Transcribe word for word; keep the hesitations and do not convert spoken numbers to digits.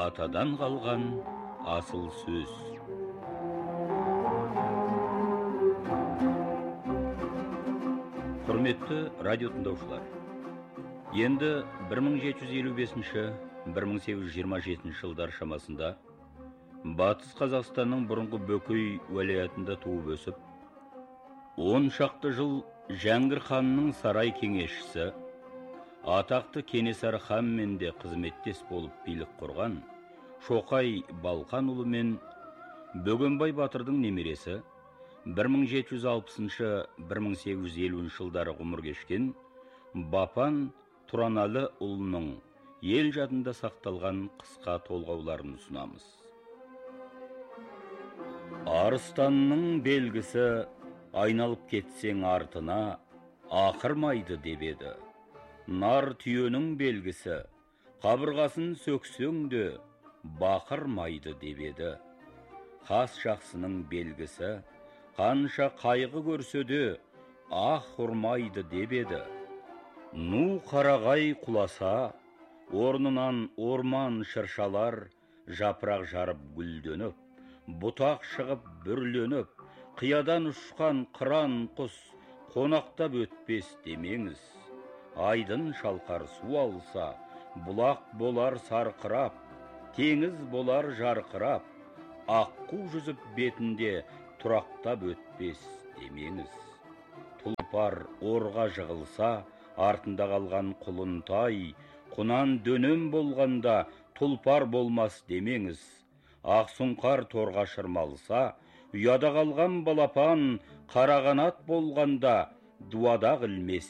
Атадан қалған асыл сөз. Құрметті радио тыңдаушылар, енді бір мың жеті жүз елу бесінші — бір мың сегіз жүз жиырма жетінші жылдар шамасында Батыс Қазақстанның бұрынғы Бөкей уәлаятында туып өсіп, он шақты жыл Жәңгір ханның сарай кеңесшісі, атақты Кенесары ханмен де қызметтес болып билік құрған Шоқай Балқанұлы мен Бөгенбай батырдың немересі бір мың жеті жүз алпысыншы — бір мың сегіз жүз елуінші жылдары ғұмыр кешкен Бапан Тұраналы ұлының ел жадында сақталған қысқа толғауларын ұсынамыз. Арыстанның белгісі айналып кетсең артына ақырмайды деп еді. Нар түйенің белгісі қабырғасын сөксең де бақырмайды деп еді. Қас жақсының белгісі қанша қайғы көрсе де ақ ұрмайды деп еді. Ну қарағай құласа, орнынан орман шыршалар жапырақ жарып гүлденіп, бұтақ шығып бүрленіп, қиядан ұшқан қыран құс қонақтап өтпес демеңіз. Айдын шалқар су алса, бұлақ болар сарқырап, теңіз болар жарқырап, аққу жүзіп бетінде тұрақтап өтпес демеңіз. Тұлпар орға жығылса, артында қалған құлынтай, құнан дөнем болғанда тұлпар болмас демеңіз. Ақсұңқар торға шырмалса, ұяда қалған балапан қарағанат болғанда дуадақ ілмес